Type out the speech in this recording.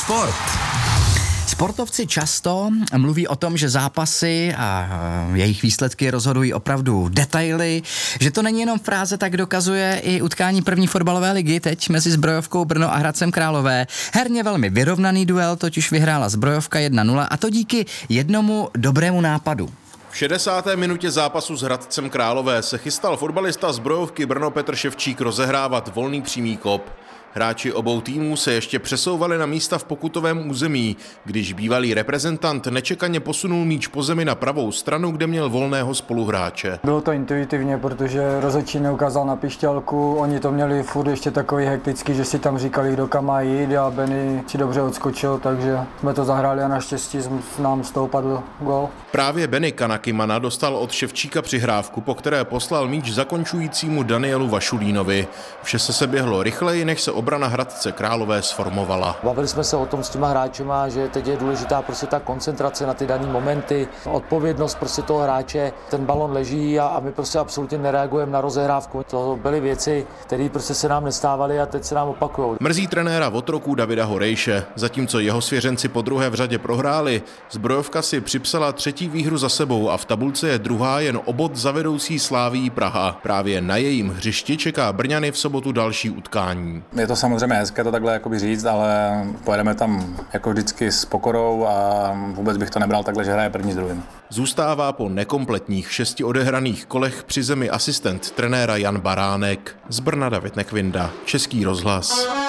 Sport. Sportovci často mluví o tom, že zápasy a jejich výsledky rozhodují opravdu detaily, že to není jenom fráze, tak dokazuje i utkání první fotbalové ligy teď mezi Zbrojovkou Brno a Hradcem Králové. Herně velmi vyrovnaný duel, totiž vyhrála Zbrojovka 1-0 a to díky jednomu dobrému nápadu. V 60. minutě zápasu s Hradcem Králové se chystal fotbalista Zbrojovky Brno Petr Ševčík rozehrávat volný přímý kop. Hráči obou týmů se ještě přesouvali na místa v pokutovém území, když bývalý reprezentant nečekaně posunul míč po zemi na pravou stranu, kde měl volného spoluhráče. Bylo to intuitivně, protože rozhodčí neukázal na pišťalku, oni to měli furt ještě takový hektický, že si tam říkali, kdo kam má jít a Benny si dobře odskočil, takže jsme to zahráli a naštěstí nám z toho padl gól. Právě Benny Kanakimana dostal od Ševčíka přihrávku, po které poslal míč zakončujícímu Danielu Vašulínovi. Vše se běhlo rychleji, než se obrana Hradce Králové sformovala. Bavili jsme se o tom s těma hráčema, že teď je důležitá prostě ta koncentrace na ty dané momenty, odpovědnost prostě toho hráče, ten balon leží a my prostě absolutně nereagujeme na rozehrávku. To byly věci, které prostě se nám nestávaly a teď se nám opakují. Mrzí trenéra Otroků Davida Horejše. Zatímco jeho svěřenci po druhé v řadě prohráli, Zbrojovka si připsala třetí výhru za sebou a v tabulce je druhá jen o bod za vedoucí Slavií Praha. Právě na jejím hřišti čeká Brňany v sobotu další utkání. Je to samozřejmě hezké to takhle jakoby říct, ale pojedeme tam jako vždycky s pokorou a vůbec bych to nebral takhle, že hraje první s druhým. Zůstává po nekompletních 6 odehraných kolech při zemi asistent trenéra Jan Baránek. Z Brna David Nekvinda, Český rozhlas.